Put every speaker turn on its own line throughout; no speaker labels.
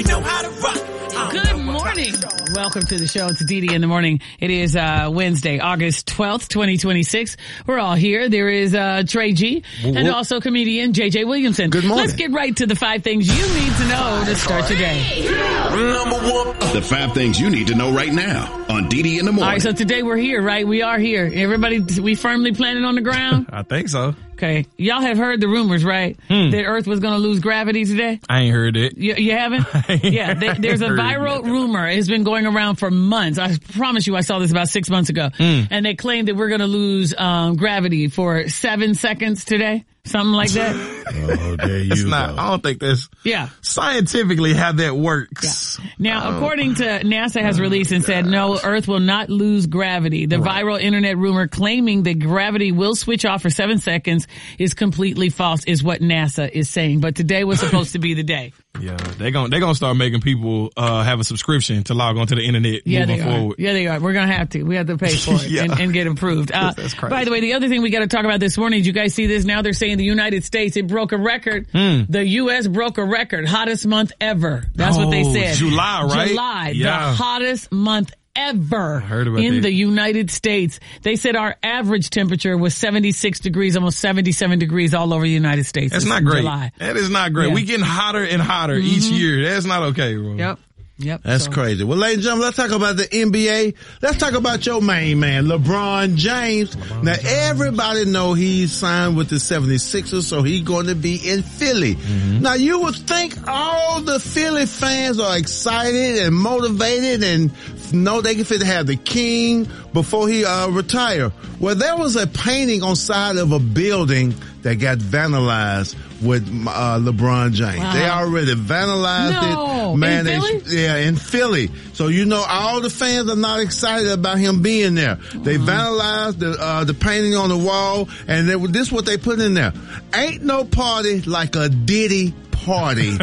Good morning. Welcome to the show. It's Dee in the morning. It is Wednesday, August 12th, 2026. We're all here. There is Trey G and also comedian JJ Williamson.
Good morning.
Let's get right to the 5 things you need to know to start your day.
Number 1.
The 5 things you need to know right now on Dee in the morning.
All right, so today we're here, right? We are here. Everybody, we firmly planted on the ground?
I think so.
Okay. Y'all have heard the rumors, right? That Earth was going to lose gravity today?
I ain't heard it.
You haven't? Yeah. There's a viral rumor. It's been going around for months. I promise you I saw this about 6 months ago. And they claim that we're going to lose gravity for 7 seconds today. Something like that.
Oh, there you go. I don't think that's scientifically how that works.
Yeah. Now, according to NASA has released and said, no, Earth will not lose gravity. The viral internet rumor claiming that gravity will switch off for 7 seconds is completely false, is what NASA is saying. But today was supposed to be the day.
Yeah, they're gonna start making people have a subscription to log onto the internet moving forward.
Yeah, they are. We're gonna have to. We have to pay for it and get approved.
That's crazy.
By the way, the other thing we got to talk about this morning, did you guys see this? Now they're saying the United States, it broke a record. The U.S. broke a record. Hottest month ever. That's what they said.
July, right?
July, the hottest month ever in the United States. They said our average temperature was 76 degrees, almost 77 degrees all over the United States.
That's not great.
July.
That is not great. We getting hotter and hotter each year. That's not okay, bro.
Yep.
That's crazy. Well, ladies and gentlemen, let's talk about the NBA. Let's talk about your main man, LeBron James. Now, everybody know he's signed with the 76ers, so he's going to be in Philly. Now, you would think all the Philly fans are excited and motivated and know they can fit to have the king before he retire. Well, there was a painting on side of a building that got vandalized with LeBron James.
Wow.
They already vandalized it. Man,
in Philly?
In Philly. So you know all the fans are not excited about him being there. They vandalized the painting on the wall, and this is what they put in there. Ain't no party like a Diddy party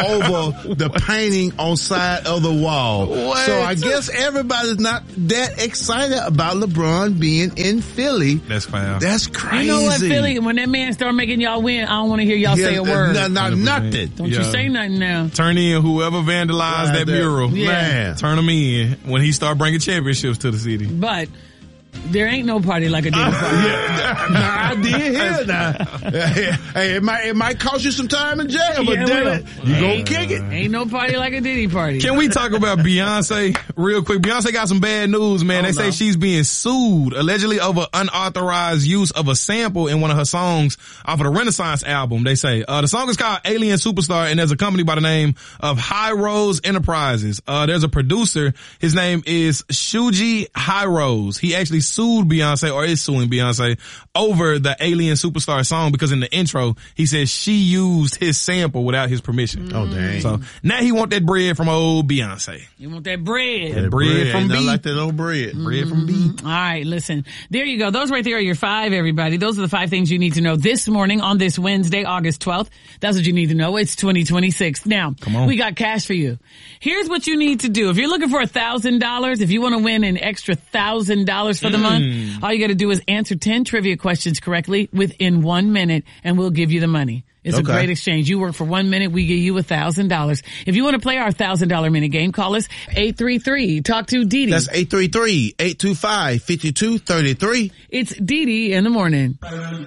over the painting on side of the wall.
What?
So I guess everybody's not that excited about LeBron being in Philly.
That's fine.
That's crazy.
You know what, Philly? When that man start making y'all win, I don't want to hear y'all say a word.
Nothing.
Don't you say nothing now.
Turn in whoever vandalized that mural.
Man.
Turn them in when he start bringing championships to the city.
But there ain't no party like a Diddy party.
I did hear that. Hey, it might cost you some time in jail, but damn it, you gonna kick it.
Ain't no party like a Diddy party.
Can we talk about Beyonce real quick? Beyonce got some bad news, man. They say she's being sued allegedly over unauthorized use of a sample in one of her songs off of the Renaissance album. They say the song is called Alien Superstar, and there's a company by the name of High Rose Enterprises. There's a producer. His name is Shuji High Rose. He actually sued Beyonce, or is suing Beyonce, over the Alien Superstar song because in the intro he says she used his sample without his permission.
Oh dang!
So now he want that bread from old Beyonce.
You want that bread?
That bread from B. Like that old bread.
Bread from B.
All right, listen. There you go. Those right there are your 5, everybody. Those are the 5 things you need to know this morning on this Wednesday, August 12th. That's what you need to know. It's 2026. Now, we got cash for you. Here's what you need to do. If you're looking for $1,000, if you want to win an extra $1,000 for the month, all you got to do is answer 10 trivia questions correctly within 1 minute, and we'll give you the money. It's a great exchange. You work for 1 minute, we give you $1,000. If you want to play our $1,000 minute game, call us 833. Talk to Dee.
That's 833-825-5233.
It's Dee in the morning.